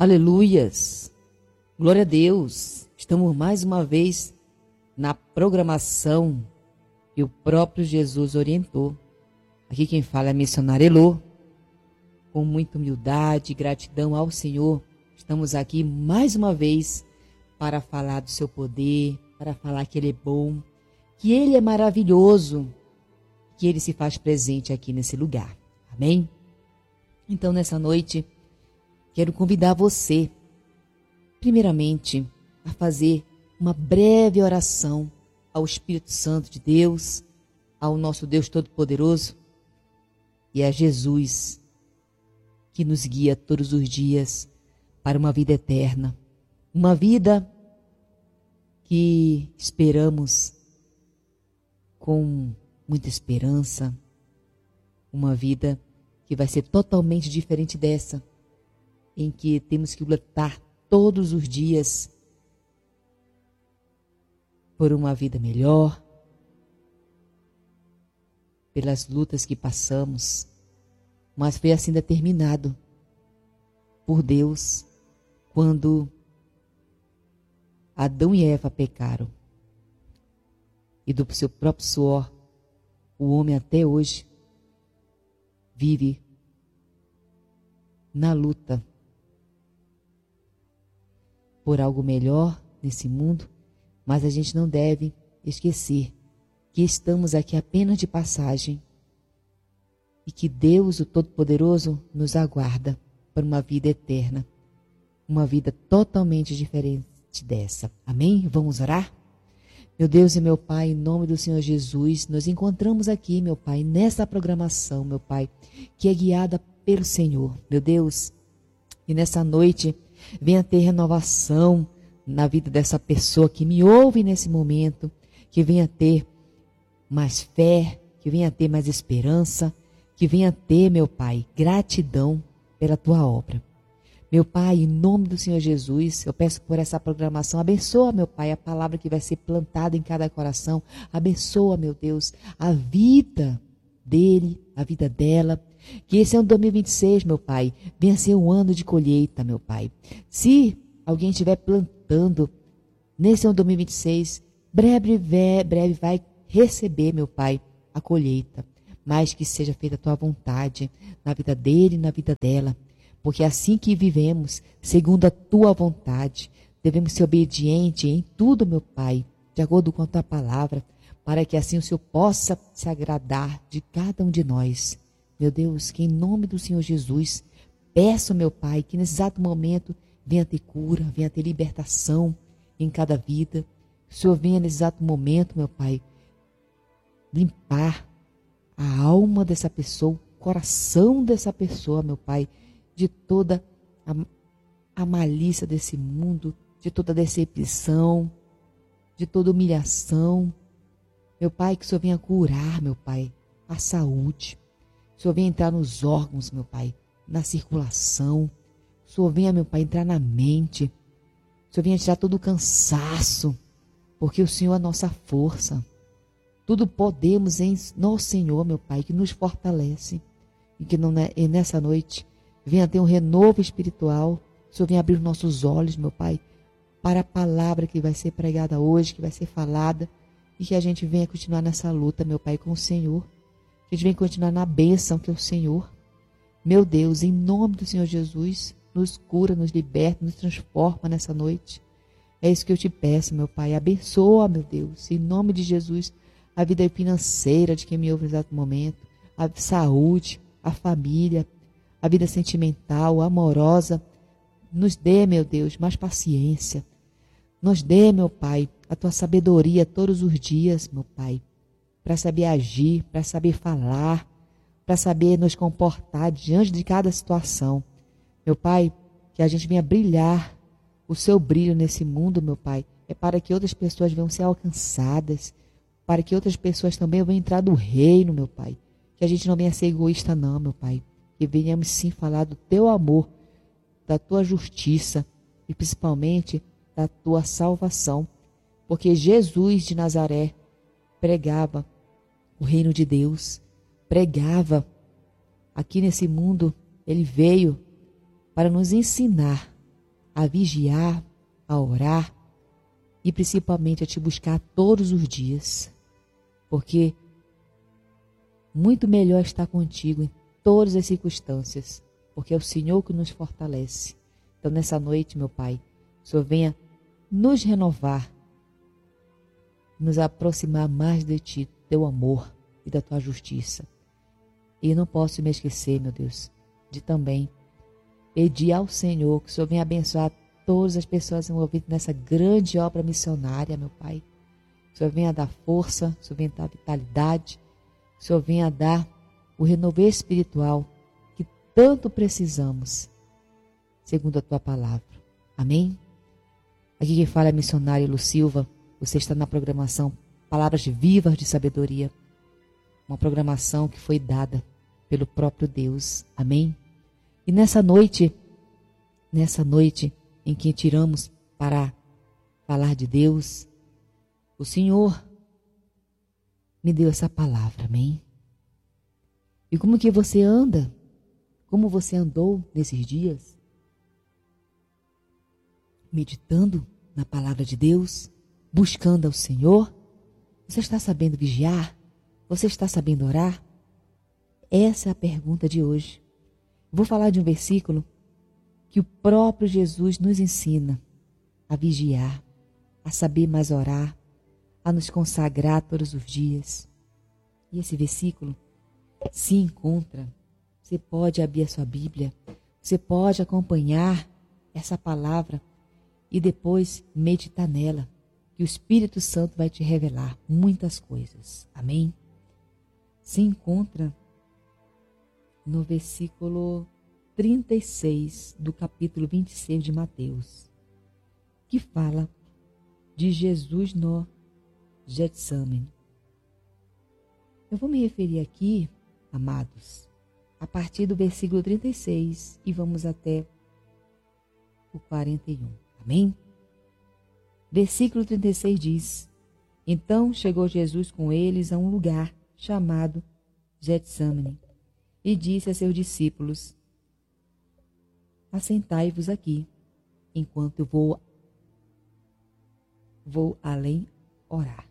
Aleluias! Glória a Deus! Estamos mais uma vez na programação que o próprio Jesus orientou. Aqui quem fala é a missionária Elô. Com muita humildade e gratidão ao Senhor, estamos aqui mais uma vez para falar do seu poder, para falar que Ele é bom, que Ele é maravilhoso, que Ele se faz presente aqui nesse lugar. Amém? Então, nessa noite, quero convidar você, primeiramente, a fazer uma breve oração ao Espírito Santo de Deus, ao nosso Deus Todo-Poderoso e a Jesus, que nos guia todos os dias para uma vida eterna. Uma vida que esperamos com muita esperança. Uma vida que vai ser totalmente diferente dessa, em que temos que lutar todos os dias por uma vida melhor, pelas lutas que passamos, mas foi assim determinado por Deus quando Adão e Eva pecaram. E do seu próprio suor, o homem até hoje vive na luta por algo melhor nesse mundo, mas a gente não deve esquecer que estamos aqui apenas de passagem e que Deus, o Todo-Poderoso, nos aguarda para uma vida eterna, uma vida totalmente diferente dessa. Amém? Vamos orar? Meu Deus e meu Pai, em nome do Senhor Jesus, nos encontramos aqui, meu Pai, nessa programação, meu Pai, que é guiada pelo Senhor, meu Deus, e nessa noite venha ter renovação na vida dessa pessoa que me ouve nesse momento, que venha ter mais fé, que venha ter mais esperança, que venha ter, meu Pai, gratidão pela Tua obra. Meu Pai, em nome do Senhor Jesus, eu peço por essa programação, abençoa, meu Pai, a palavra que vai ser plantada em cada coração, abençoa, meu Deus, a vida dele, a vida dela, que esse ano 2026, meu Pai, venha ser um ano de colheita, meu Pai. Se alguém estiver plantando nesse ano 2026, breve vai receber, meu Pai, a colheita, mas que seja feita a Tua vontade na vida dele e na vida dela, porque é assim que vivemos, segundo a Tua vontade, devemos ser obedientes em tudo, meu Pai, de acordo com a Tua palavra, para que assim o Senhor possa se agradar de cada um de nós. Meu Deus, que em nome do Senhor Jesus, peço, meu Pai, que nesse exato momento venha ter cura, venha ter libertação em cada vida. Que o Senhor venha nesse exato momento, meu Pai, limpar a alma dessa pessoa, o coração dessa pessoa, meu Pai, de toda a malícia desse mundo, de toda a decepção, de toda humilhação. Meu Pai, que o Senhor venha curar, meu Pai, a saúde. Que o Senhor venha entrar nos órgãos, meu Pai, na circulação. Que o Senhor venha, meu Pai, entrar na mente. Que o Senhor venha tirar todo o cansaço, porque o Senhor é a nossa força. Tudo podemos no Senhor, meu Pai, que nos fortalece. E que nessa noite venha ter um renovo espiritual. Que o Senhor venha abrir os nossos olhos, meu Pai, para a palavra que vai ser pregada hoje, que vai ser falada. E que a gente venha continuar nessa luta, meu Pai, com o Senhor. Que a gente venha continuar na bênção que é o Senhor. Meu Deus, em nome do Senhor Jesus, nos cura, nos liberta, nos transforma nessa noite. É isso que eu te peço, meu Pai. Abençoa, meu Deus, em nome de Jesus, a vida financeira de quem me ouve no exato momento, a saúde, a família, a vida sentimental, amorosa. Nos dê, meu Deus, mais paciência. Nos dê, meu Pai, a Tua sabedoria todos os dias, meu Pai, para saber agir, para saber falar, para saber nos comportar diante de cada situação. Meu Pai, que a gente venha brilhar, o Seu brilho nesse mundo, meu Pai, é para que outras pessoas venham ser alcançadas, para que outras pessoas também venham entrar no reino, meu Pai. Que a gente não venha ser egoísta não, meu Pai. Que venhamos sim falar do Teu amor, da Tua justiça e principalmente da Tua salvação. Porque Jesus de Nazaré pregava o reino de Deus, pregava aqui nesse mundo. Ele veio para nos ensinar a vigiar, a orar e principalmente a te buscar todos os dias, porque muito melhor estar contigo em todas as circunstâncias, porque é o Senhor que nos fortalece. Então, nessa noite, meu Pai, o Senhor venha nos renovar, nos aproximar mais de Ti, do Teu amor e da Tua justiça. E eu não posso me esquecer, meu Deus, de também pedir ao Senhor que o Senhor venha abençoar todas as pessoas envolvidas nessa grande obra missionária, meu Pai. Que o Senhor venha dar força, que o Senhor venha dar vitalidade, que o Senhor venha dar o renovo espiritual que tanto precisamos, segundo a Tua palavra. Amém? Aqui quem fala é a missionária Lu Silva. Você está na programação Palavras Vivas de Sabedoria, uma programação que foi dada pelo próprio Deus. Amém? E nessa noite em que tiramos para falar de Deus, o Senhor me deu essa palavra, amém? E como que você anda? Como você andou nesses dias? Meditando na palavra de Deus, buscando ao Senhor? Você está sabendo vigiar? Você está sabendo orar? Essa é a pergunta de hoje. Vou falar de um versículo que o próprio Jesus nos ensina a vigiar, a saber mais orar, a nos consagrar todos os dias. E esse versículo se encontra, você pode abrir a sua Bíblia, você pode acompanhar essa palavra e depois meditar nela, que o Espírito Santo vai te revelar muitas coisas. Amém? Se encontra no versículo 36 do capítulo 26 de Mateus, que fala de Jesus no Getsemane. Eu vou me referir aqui, amados, a partir do versículo 36 e vamos até o 41. Amém? Versículo 36 diz: Então chegou Jesus com eles a um lugar chamado Getsemane e disse a seus discípulos: Assentai-vos aqui, enquanto eu vou além orar.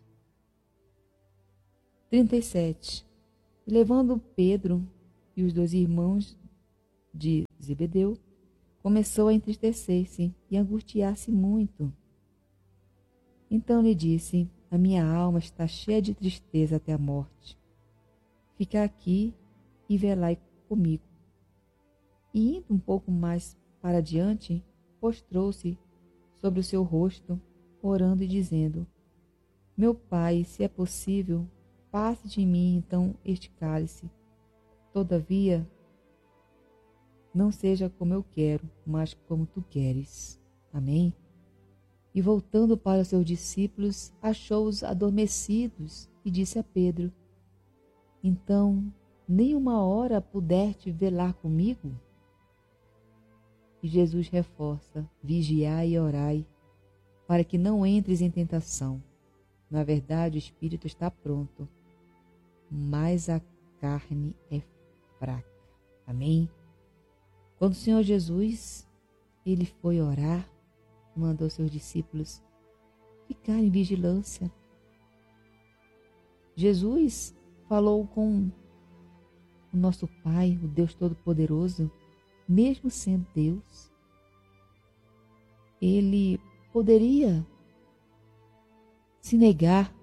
37. Levando Pedro e os 2 irmãos de Zebedeu, começou a entristecer-se e angustiar-se muito. Então lhe disse: A minha alma está cheia de tristeza até a morte. Fica aqui e velai comigo. E indo um pouco mais para diante, prostrou-se sobre o seu rosto, orando e dizendo: Meu Pai, se é possível, passe de mim então este cálice. Todavia, não seja como eu quero, mas como tu queres. Amém? E voltando para os seus discípulos, achou-os adormecidos e disse a Pedro: Então, nem uma hora pudeste velar comigo? E Jesus reforça: Vigiai e orai, para que não entres em tentação. Na verdade, o espírito está pronto, mas a carne é fraca. Amém? Quando o Senhor Jesus, ele foi orar, mandou seus discípulos ficar em vigilância. Jesus falou com o nosso Pai, o Deus Todo-Poderoso, mesmo sendo Deus. Ele poderia se negar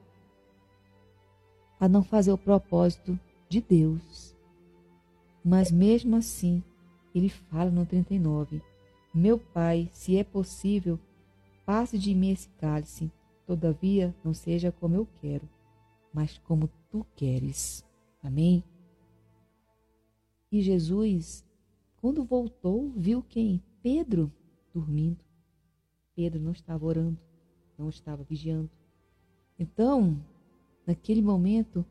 a não fazer o propósito de Deus. Mas mesmo assim, ele fala no 39, Meu Pai, se é possível, passe de mim esse cálice, todavia não seja como eu quero, mas como tu queres. Amém? E Jesus, quando voltou, viu quem? Pedro dormindo. Pedro não estava orando, não estava vigiando. Então, naquele momento,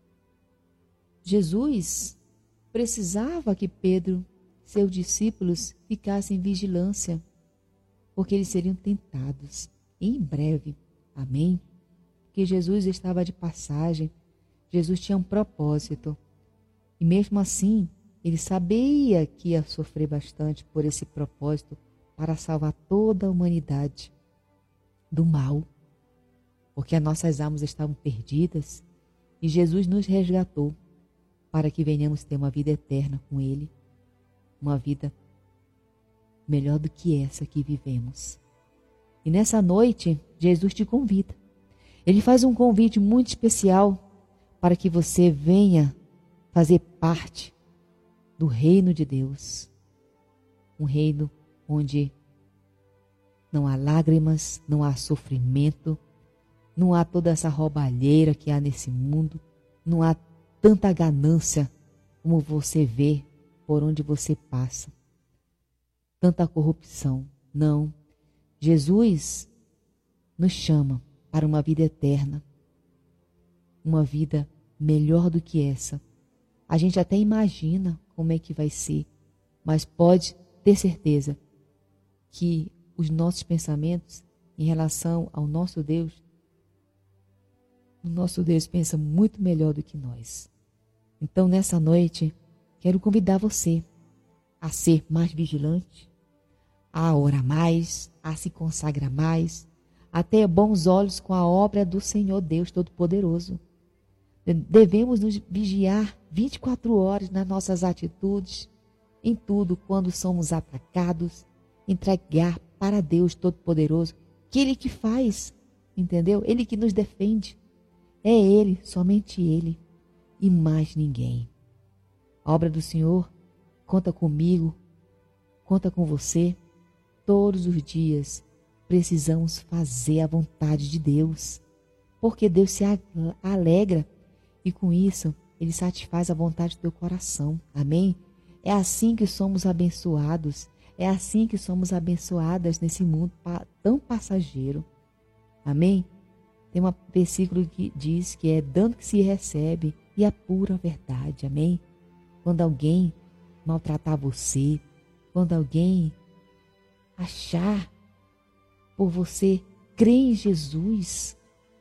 Jesus precisava que Pedro, seus discípulos, ficassem em vigilância, porque eles seriam tentados em breve. Amém? Porque Jesus estava de passagem, Jesus tinha um propósito. E mesmo assim, ele sabia que ia sofrer bastante por esse propósito, para salvar toda a humanidade do mal, porque as nossas almas estavam perdidas e Jesus nos resgatou para que venhamos ter uma vida eterna com Ele, uma vida melhor do que essa que vivemos. E nessa noite, Jesus te convida. Ele faz um convite muito especial para que você venha fazer parte do reino de Deus. Um reino onde não há lágrimas, não há sofrimento, não há toda essa roubalheira que há nesse mundo, não há tanta ganância como você vê por onde você passa. Tanta corrupção. Não. Jesus nos chama para uma vida eterna, uma vida melhor do que essa. A gente até imagina como é que vai ser, mas pode ter certeza que os nossos pensamentos em relação ao nosso Deus, o nosso Deus pensa muito melhor do que nós. Então, nessa noite, quero convidar você a ser mais vigilante, a orar mais, a se consagrar mais, a ter bons olhos com a obra do Senhor Deus Todo-Poderoso. Devemos nos vigiar 24 horas nas nossas atitudes, em tudo, quando somos atacados, entregar para Deus Todo-Poderoso, que Ele que faz, entendeu? Ele que nos defende. É Ele, somente Ele e mais ninguém. A obra do Senhor conta comigo, conta com você. Todos os dias precisamos fazer a vontade de Deus, porque Deus se alegra e com isso Ele satisfaz a vontade do teu coração. Amém? É assim que somos abençoados, é assim que somos abençoadas nesse mundo tão passageiro. Amém? Tem um versículo que diz que é dando que se recebe, e a pura verdade. Amém? Quando alguém maltratar você, quando alguém achar por você crer em Jesus,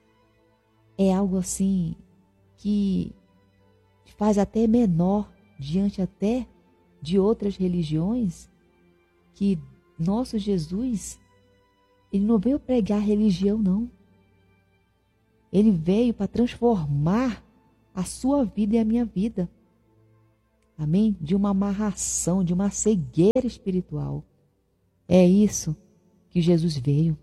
é algo assim que te faz até menor diante até de outras religiões, que nosso Jesus, Ele não veio pregar religião, não. Ele veio para transformar a sua vida e a minha vida. Amém? De uma amarração, de uma cegueira espiritual. É isso que Jesus veio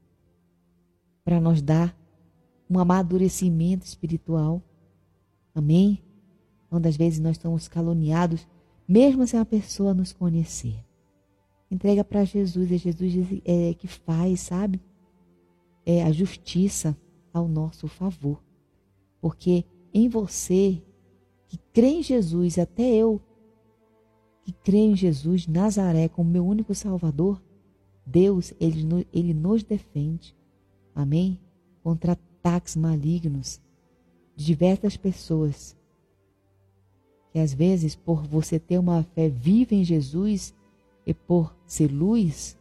para nos dar um amadurecimento espiritual. Amém? Quando às vezes nós somos caluniados, mesmo sem a pessoa nos conhecer. Entrega para Jesus, é Jesus que faz, sabe? É a justiça ao nosso favor. Porque em você, que crê em Jesus, até eu, que creio em Jesus, Nazaré, como meu único Salvador, Deus, Ele nos defende. Amém? Contra ataques malignos de diversas pessoas. Que às vezes, por você ter uma fé viva em Jesus e por ser luz,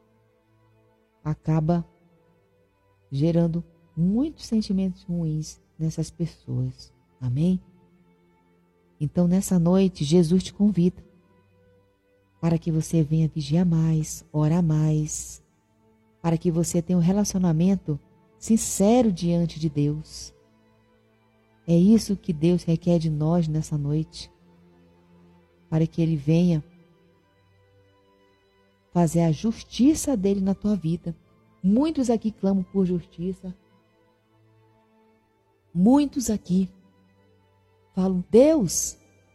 acaba gerando muitos sentimentos ruins nessas pessoas. Amém? Então, nessa noite, Jesus te convida para que você venha vigiar mais, orar mais, para que você tenha um relacionamento sincero diante de Deus. É isso que Deus requer de nós nessa noite, para que Ele venha fazer a justiça dEle na tua vida. Muitos aqui clamam por justiça. Muitos aqui falam: Deus,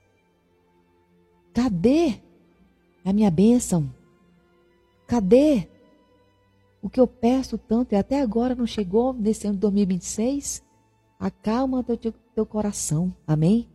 cadê a minha bênção? Cadê o que eu peço tanto e até agora não chegou nesse ano de 2026? Acalma teu coração. Amém?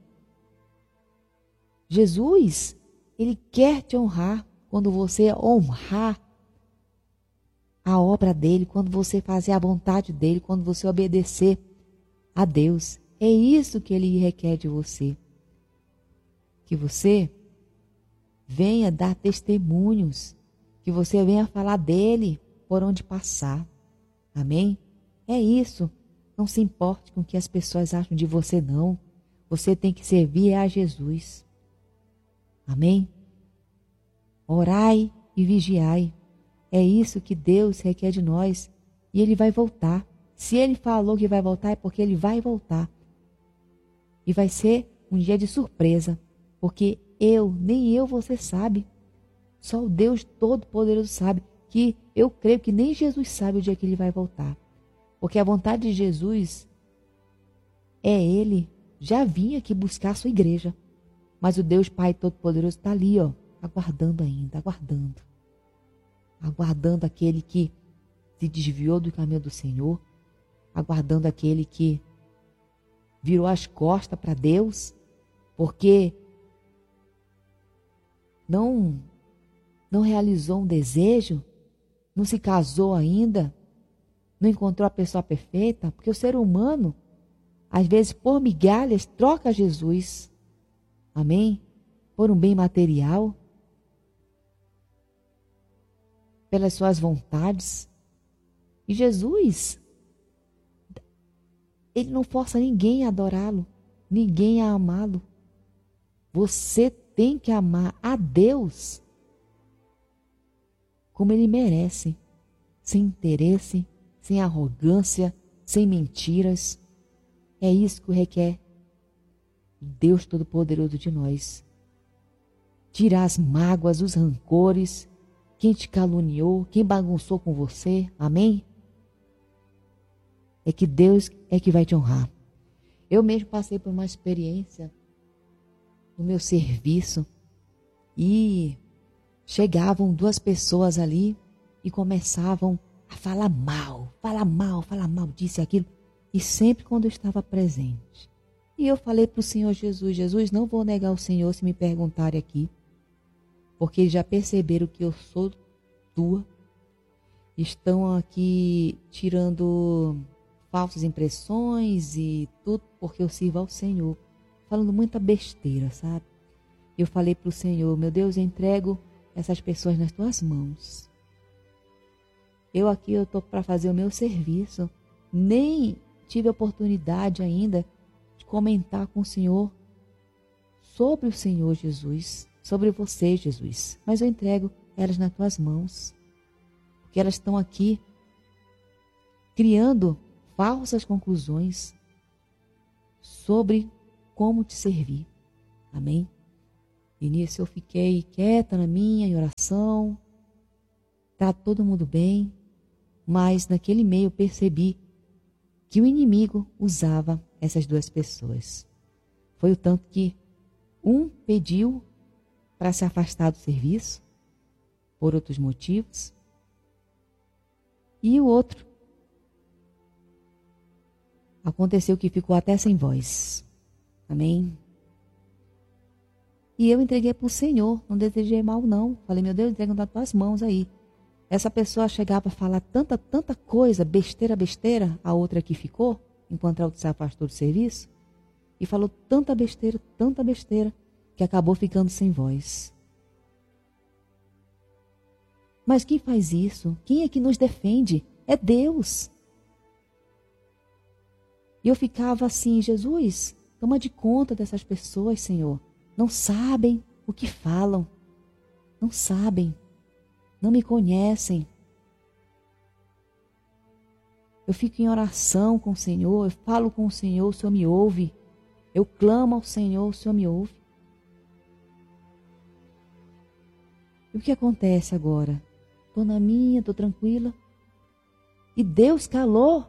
Jesus, Ele quer te honrar quando você honrar a obra dEle, quando você fazer a vontade dEle, quando você obedecer a Deus. É isso que Ele requer de você. Que você venha dar testemunhos, que você venha falar dEle por onde passar. Amém? É isso. Não se importe com o que as pessoas acham de você, não. Você tem que servir a Jesus. Amém? Orai e vigiai, É isso que Deus requer de nós. E Ele vai voltar. Se Ele falou que vai voltar, é porque Ele vai voltar. E vai ser um dia de surpresa. Porque nem eu, você sabe. Só o Deus Todo-Poderoso sabe. Que eu creio que nem Jesus sabe o dia que Ele vai voltar. Porque a vontade de Jesus é Ele já vinha aqui buscar a sua igreja. Mas o Deus Pai Todo-Poderoso está ali, ó, aguardando ainda, aguardando. Aguardando aquele que se desviou do caminho do Senhor. Aguardando aquele que virou as costas para Deus. Porque não realizou um desejo. Não se casou ainda. Não encontrou a pessoa perfeita. Porque o ser humano, às vezes, por migalhas, troca Jesus. Amém? Por um bem material. Pelas suas vontades. E Jesus, Ele não força ninguém a adorá-lo. Ninguém a amá-lo. Você tem que amar a Deus como Ele merece. Sem interesse, sem arrogância, sem mentiras. É isso que requer o Deus Todo-Poderoso de nós. Tirar as mágoas, os rancores, quem te caluniou, quem bagunçou com você. Amém? É que Deus é que vai te honrar. Eu mesmo passei por uma experiência no meu serviço e chegavam duas pessoas ali e começavam a falar mal, disso e aquilo. E sempre quando eu estava presente. E eu falei para o Senhor Jesus, Jesus, não vou negar o Senhor se me perguntarem aqui. Porque eles já perceberam que eu sou tua. Estão aqui tirando falsas impressões e tudo porque eu sirvo ao Senhor. Falando muita besteira, sabe? Eu falei para o Senhor, meu Deus, eu entrego essas pessoas nas tuas mãos. Eu estou para fazer o meu serviço. Nem tive a oportunidade ainda de comentar com o Senhor sobre o Senhor Jesus, sobre você, Jesus. Mas eu entrego elas nas tuas mãos. Porque elas estão aqui criando falsas conclusões sobre como te servir. Amém? E nisso eu fiquei quieta na minha, em oração. Tá todo mundo bem. Mas naquele meio eu percebi que o inimigo usava essas duas pessoas. Foi o tanto que um pediu para se afastar do serviço, por outros motivos, e o outro aconteceu que ficou até sem voz. Amém? E eu entreguei para o Senhor, não desejei mal não. Falei, meu Deus, entrega nas tuas mãos aí. Essa pessoa chegava a falar tanta coisa, besteira, a outra que ficou, enquanto a outra se afastou do serviço, e falou tanta besteira, que acabou ficando sem voz. Mas quem faz isso? Quem é que nos defende? É Deus. E eu ficava assim, Jesus, toma de conta dessas pessoas, Senhor. Não sabem o que falam. Não sabem. Não me conhecem. Eu fico em oração com o Senhor, eu falo com o Senhor, o Senhor me ouve. Eu clamo ao Senhor, o Senhor me ouve. E o que acontece agora? Estou na minha, estou tranquila. E Deus calou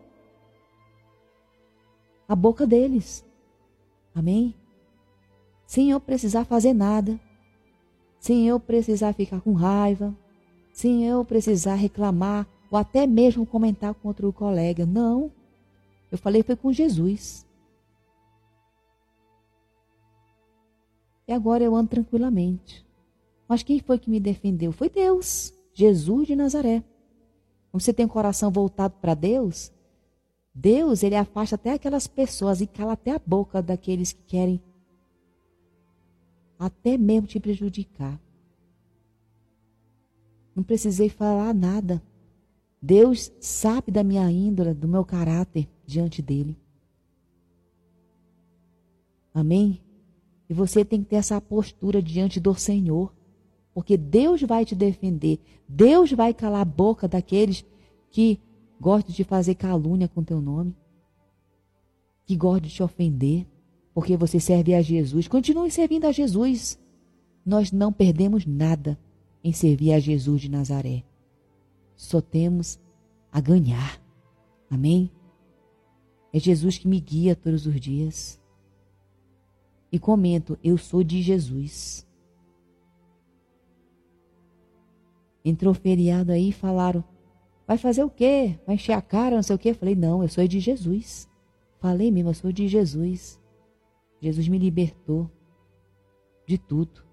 a boca deles. Amém? Sem eu precisar fazer nada. Sem eu precisar ficar com raiva. Sem eu precisar reclamar ou até mesmo comentar contra o colega. Não. Eu falei foi com Jesus. E agora eu ando tranquilamente. Mas quem foi que me defendeu? Foi Deus. Jesus de Nazaré. Quando você tem o coração voltado para Deus, Deus, Ele afasta até aquelas pessoas e cala até a boca daqueles que querem até mesmo te prejudicar. Não precisei falar nada. Deus sabe da minha índole, do meu caráter diante dele. Amém? E você tem que ter essa postura diante do Senhor. Porque Deus vai te defender. Deus vai calar a boca daqueles que gostam de fazer calúnia com teu nome, que gostam de te ofender, porque você serve a Jesus. Continue servindo a Jesus. Nós não perdemos nada em servir a Jesus de Nazaré. Só temos a ganhar. Amém? É Jesus que me guia todos os dias. E comento, eu sou de Jesus. Entrou feriado aí e falaram, vai fazer o quê? Vai encher a cara, não sei o quê? Eu falei, não, eu sou de Jesus. Falei mesmo, eu sou de Jesus. Jesus me libertou de tudo.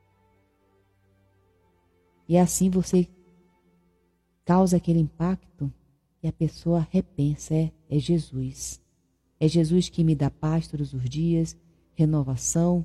E assim você causa aquele impacto e a pessoa repensa, é Jesus. É Jesus que me dá paz todos os dias, renovação.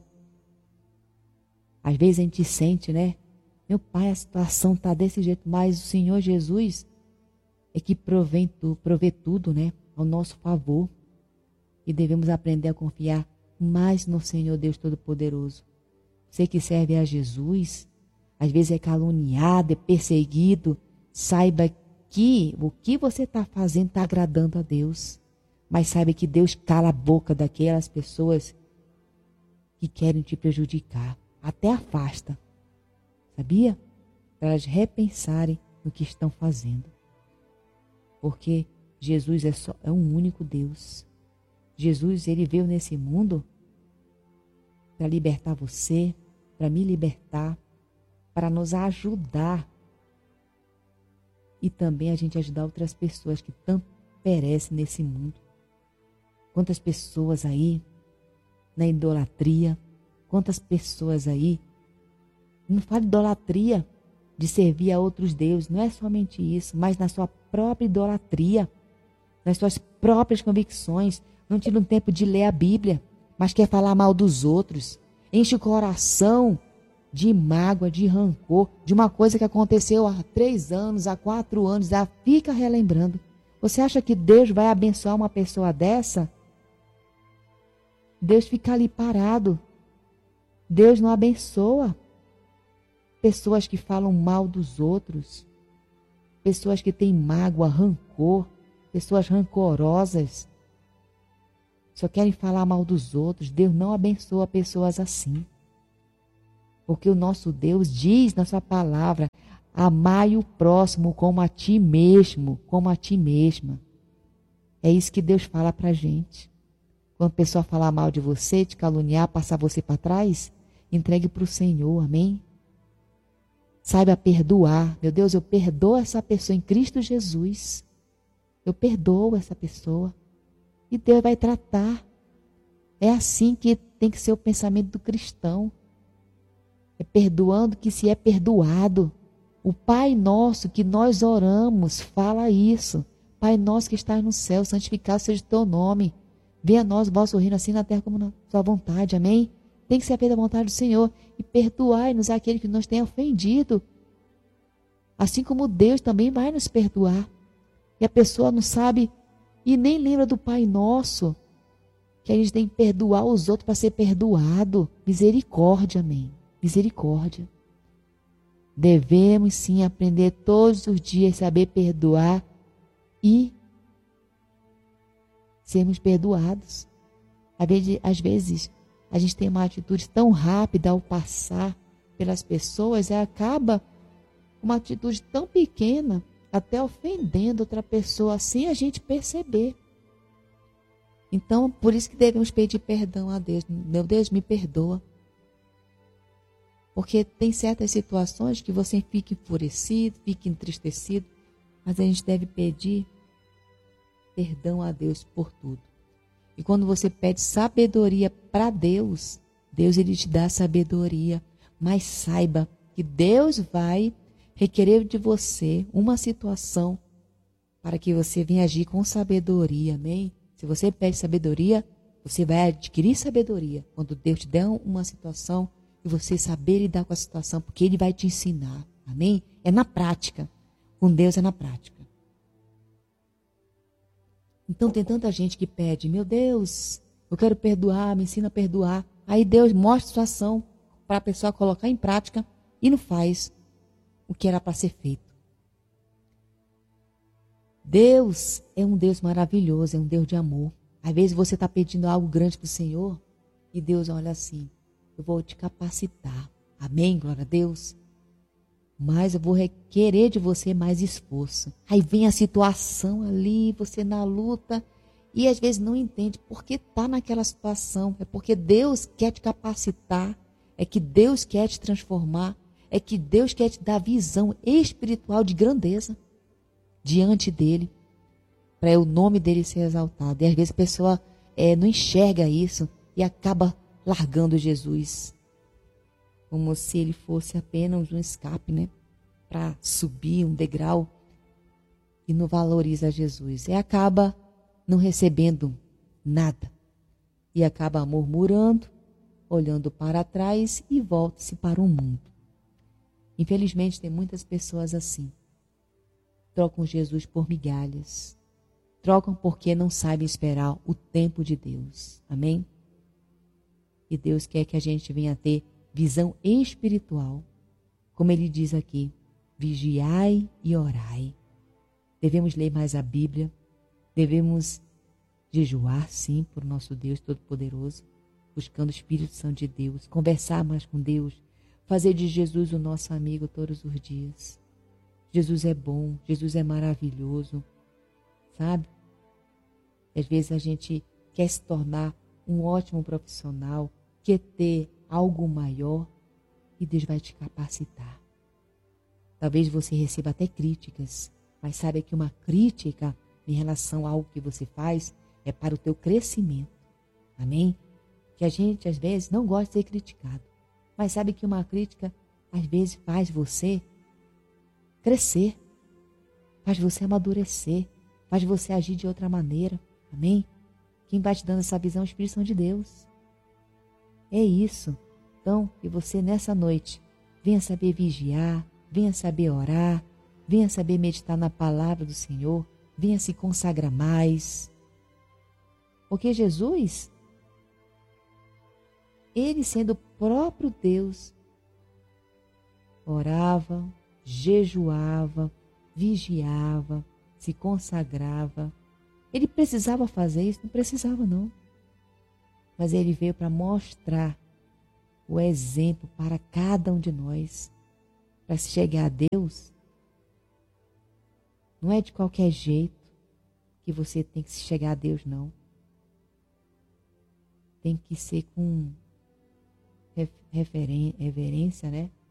Às vezes a gente sente, né? Meu pai, a situação está desse jeito, mas o Senhor Jesus é que provê tudo, né? Ao nosso favor. E devemos aprender a confiar mais no Senhor Deus Todo-Poderoso. Você que serve a Jesus, às vezes é caluniado, é perseguido, saiba que o que você está fazendo está agradando a Deus. Mas saiba que Deus cala a boca daquelas pessoas que querem te prejudicar. Até afasta. Sabia? Para elas repensarem no que estão fazendo. Porque Jesus é um único Deus. Jesus, ele veio nesse mundo para libertar você, para me libertar, para nos ajudar. E também a gente ajudar outras pessoas que tanto perecem nesse mundo. Quantas pessoas aí na idolatria, quantas pessoas aí, não fala idolatria de servir a outros deuses, não é somente isso, mas na sua própria idolatria, nas suas próprias convicções, não tira um tempo de ler a Bíblia, mas quer falar mal dos outros, enche o coração de mágoa, de rancor, de uma coisa que aconteceu há 3 anos, há 4 anos, já fica relembrando. Você acha que Deus vai abençoar uma pessoa dessa? Deus fica ali parado. Deus não abençoa pessoas que falam mal dos outros, pessoas que têm mágoa, rancor, pessoas rancorosas, só querem falar mal dos outros. Deus não abençoa pessoas assim. Porque o nosso Deus diz na sua palavra, amai o próximo como a ti mesmo, como a ti mesma. É isso que Deus fala pra gente. Quando a pessoa falar mal de você, te caluniar, passar você para trás, entregue para o Senhor, amém? Saiba perdoar. Meu Deus, eu perdoo essa pessoa em Cristo Jesus. Eu perdoo essa pessoa. E Deus vai tratar. É assim que tem que ser o pensamento do cristão. É perdoando que se é perdoado. O Pai Nosso que nós oramos fala isso. Pai Nosso que estás no céu, santificado seja o teu nome. Venha a nós o vosso reino, assim na terra como na sua vontade. Amém? Tem que ser feita a vontade do Senhor. E perdoai-nos aquele que nos tenha ofendido. Assim como Deus também vai nos perdoar. E a pessoa não sabe e nem lembra do Pai Nosso, que a gente tem que perdoar os outros para ser perdoado. Misericórdia, amém. Misericórdia. Devemos sim aprender todos os dias, saber perdoar e sermos perdoados. Às vezes, a gente tem uma atitude tão rápida ao passar pelas pessoas e acaba uma atitude tão pequena, até ofendendo outra pessoa, sem a gente perceber. Então, por isso que devemos pedir perdão a Deus. Meu Deus, me perdoa. Porque tem certas situações que você fica enfurecido, fica entristecido, mas a gente deve pedir perdão a Deus por tudo. E quando você pede sabedoria para Deus, Deus ele te dá sabedoria. Mas saiba que Deus vai requerer de você uma situação para que você venha agir com sabedoria, amém? Se você pede sabedoria, você vai adquirir sabedoria quando Deus te der uma situação e você saber lidar com a situação, porque Ele vai te ensinar, amém? É na prática, com Deus é na prática. Então tem tanta gente que pede, meu Deus, eu quero perdoar, me ensina a perdoar. Aí Deus mostra a situação para a pessoa colocar em prática e não faz o que era para ser feito. Deus é um Deus maravilhoso, é um Deus de amor. Às vezes você está pedindo algo grande para o Senhor e Deus olha assim, eu vou te capacitar. Amém, glória a Deus. Mas eu vou requerer de você mais esforço. Aí vem a situação ali, você na luta, e às vezes não entende por que está naquela situação. É porque Deus quer te capacitar, é que Deus quer te transformar, é que Deus quer te dar visão espiritual de grandeza diante dele, para o nome dele ser exaltado. E às vezes a pessoa não enxerga isso e acaba largando Jesus, como se ele fosse apenas um escape, né? Para subir um degrau, e não valoriza Jesus. E acaba não recebendo nada. E acaba murmurando, olhando para trás e volta-se para o mundo. Infelizmente tem muitas pessoas assim. Trocam Jesus por migalhas. Trocam porque não sabem esperar o tempo de Deus. Amém? E Deus quer que a gente venha ter visão espiritual. Como ele diz aqui, vigiai e orai. Devemos ler mais a Bíblia. Devemos jejuar, sim, por nosso Deus Todo-Poderoso. Buscando o Espírito Santo de Deus. Conversar mais com Deus. Fazer de Jesus o nosso amigo todos os dias. Jesus é bom, Jesus é maravilhoso, sabe? Às vezes a gente quer se tornar um ótimo profissional, quer ter algo maior e Deus vai te capacitar. Talvez você receba até críticas, mas saiba que uma crítica em relação a algo que você faz é para o teu crescimento. Amém? Que a gente às vezes não gosta de ser criticado, mas sabe que uma crítica às vezes faz você crescer, faz você amadurecer, faz você agir de outra maneira. Amém? Quem vai te dando essa visão é o Espírito Santo de Deus. É isso. Então, que você nessa noite venha saber vigiar, venha saber orar, venha saber meditar na palavra do Senhor, venha se consagrar mais. Porque Jesus, ele sendo o próprio Deus, orava, jejuava, vigiava, se consagrava. Ele precisava fazer isso? Não precisava, não. Mas ele veio para mostrar o exemplo para cada um de nós. Para se chegar a Deus, não é de qualquer jeito que você tem que se chegar a Deus, não. Tem que ser com reverência, né?